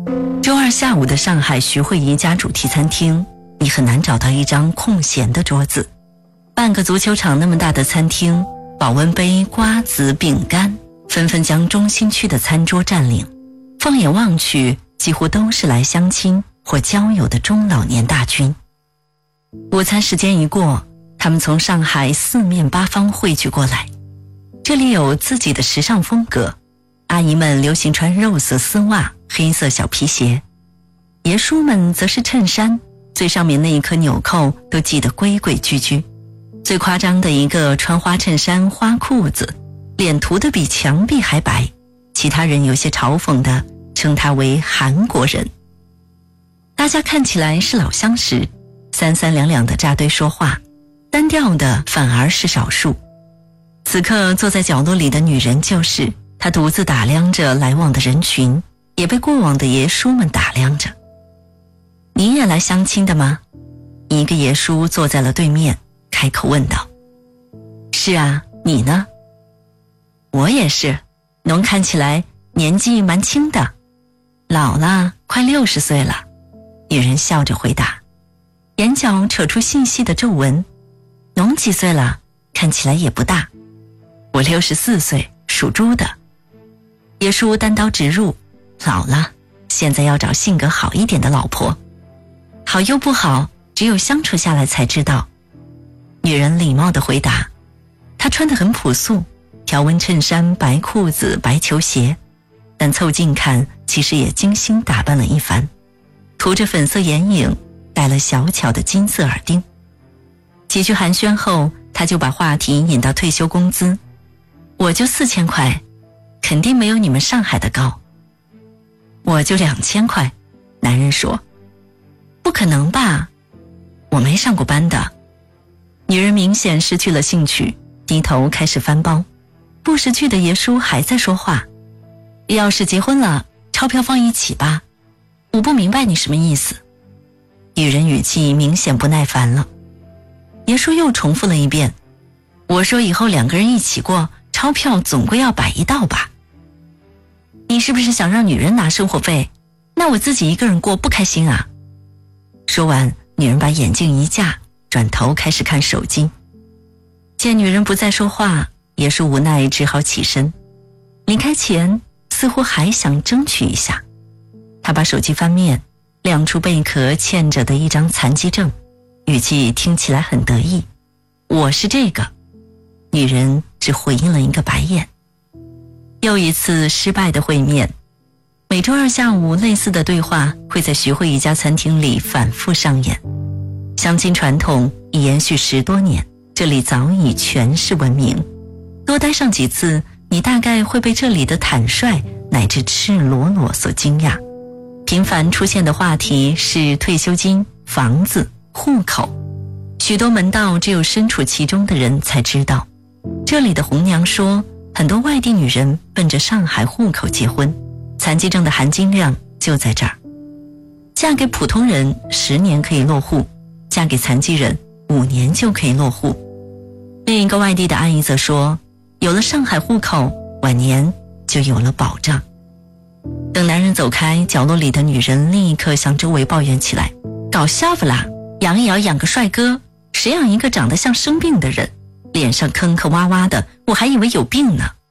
周二下午的上海徐汇宜家主题餐厅，你很难找到一张空闲的桌子。半个足球场那么大的餐厅，保温杯、瓜子、饼干纷纷将中心区的餐桌占领。放眼望去，几乎都是来相亲或交友的中老年大军。午餐时间一过，他们从上海四面八方汇聚过来。这里有自己的时尚风格，阿姨们流行穿肉色丝袜、黑色小皮鞋，爷叔们则是衬衫，最上面那一颗纽扣都系得规规矩矩。最夸张的一个穿花衬衫、花裤子，脸涂得比墙壁还白，其他人有些嘲讽地称他为韩国人。大家看起来是老相识，三三两两的扎堆说话，单调的反而是少数。此刻坐在角落里的女人就是她，独自打量着来往的人群，也被过往的爷叔们打量着。你也来相亲的吗？一个爷叔坐在了对面，开口问道。是啊，你呢？我也是，侬看起来年纪蛮轻的。老了，快60岁了。女人笑着回答，眼角扯出细细的皱纹。侬几岁了？看起来也不大。我64岁，属猪的。爷叔单刀直入，老了，现在要找性格好一点的老婆。好又不好，只有相处下来才知道。女人礼貌地回答。她穿得很朴素，条纹衬衫、白裤子、白球鞋，但凑近看，其实也精心打扮了一番，涂着粉色眼影，戴了小巧的金色耳钉。几句寒暄后，她就把话题引到退休工资。我就4000块，肯定没有你们上海的高。我就2000块，男人说。不可能吧？我没上过班的。女人明显失去了兴趣，低头开始翻包。不识趣的爷叔还在说话。要是结婚了，钞票放一起吧。我不明白你什么意思。女人语气明显不耐烦了。爷叔又重复了一遍。我说以后2个人一起过，钞票总归要摆一道吧。你是不是想让女人拿生活费？那我自己一个人过不开心啊。说完，女人把眼镜一架，转头开始看手机。见女人不再说话，爷叔无奈只好起身。离开前似乎还想争取一下。他把手机翻面，亮出贝壳嵌着的一张残疾证，语气听起来很得意。我是这个。女人只回应了一个白眼。又一次失败的会面。每周二下午，类似的对话会在徐汇一家餐厅里反复上演。相亲传统已延续10多年，这里早已全是文明。多待上几次，你大概会被这里的坦率乃至赤裸裸所惊讶。频繁出现的话题是退休金、房子、户口。许多门道只有身处其中的人才知道。这里的红娘说，很多外地女人奔着上海户口结婚，残疾证的含金量就在这儿。嫁给普通人10年可以落户，嫁给残疾人5年就可以落户。另一个外地的阿姨则说，有了上海户口，晚年就有了保障。等男人走开，角落里的女人立刻向周围抱怨起来，搞笑不啦？养也要养个帅哥，谁养一个长得像生病的人，脸上坑坑洼洼的，我还以为有病呢。